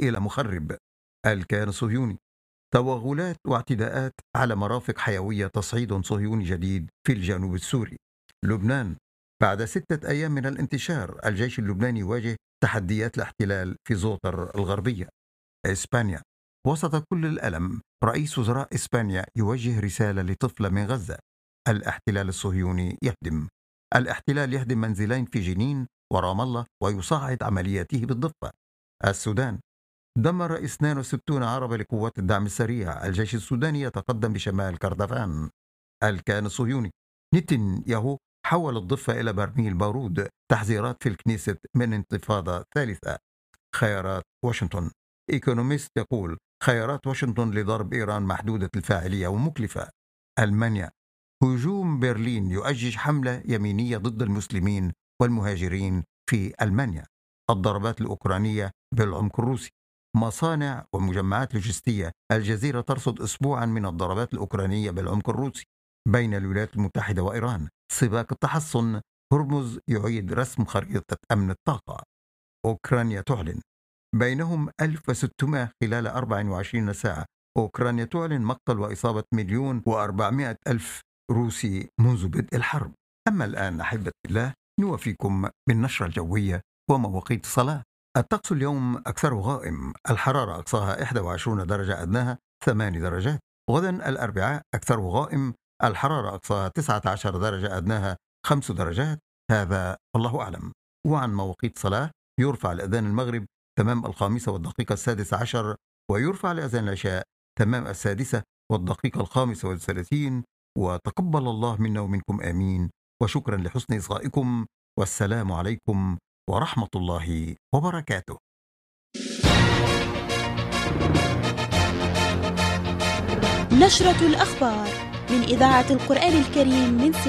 إلى مخرب. الكيان الصهيوني: توغلات واعتداءات على مرافق حيوية، تصعيد صهيوني جديد في الجنوب السوري. لبنان: بعد 6 أيام من الانتشار، الجيش اللبناني يواجه تحديات الاحتلال في زوطر الغربية. إسبانيا: وسط كل الألم، رئيس وزراء إسبانيا يوجه رسالة لطفلة من غزة. الاحتلال الصهيوني يهدم. الاحتلال يهدم منزلين في جنين ورام الله ويصعد عملياته بالضفة. السودان: دمر 62 عربة لقوات الدعم السريع، الجيش السوداني يتقدم بشمال كردفان. الكيان الصهيوني: نتنياهو حول الضفة إلى برميل بارود، تحذيرات في الكنيست من انتفاضة ثالثة. خيارات واشنطن: إيكونوميست يقول خيارات واشنطن لضرب إيران محدودة الفاعلية ومكلفة. ألمانيا: هجوم برلين يؤجج حملة يمينية ضد المسلمين والمهاجرين في ألمانيا. الضربات الأوكرانية بالعمق الروسي. مصانع ومجمعات لوجستية، الجزيرة ترصد أسبوعا من الضربات الأوكرانية بالعمق الروسي. بين الولايات المتحدة وإيران سباق التحصن، هرمز يعيد رسم خريطة أمن الطاقة. أوكرانيا تعلن بينهم 1600 خلال 24 ساعة. أوكرانيا تعلن مقتل وإصابة 1,400,000 روسي منذ بدء الحرب. أما الآن أحبة الله، نوفيكم بالنشرة الجوية ومواقيت الصلاة. الطقس اليوم أكثر غائم، الحرارة أقصاها 21 درجة، أدناها 8 درجات. غدا الأربعاء أكثر غائم، الحرارة أقصاها 19 درجة، أدناها 5 درجات. هذا والله أعلم. وعن مواقيت صلاة: يرفع الأذان المغرب تمام 5:06، ويرفع لأذان العشاء تمام 6:35. وتقبل الله منا ومنكم آمين، وشكرا لحسن إصغائكم، والسلام عليكم ورحمة الله وبركاته. نشرة الأخبار من إذاعة القرآن الكريم من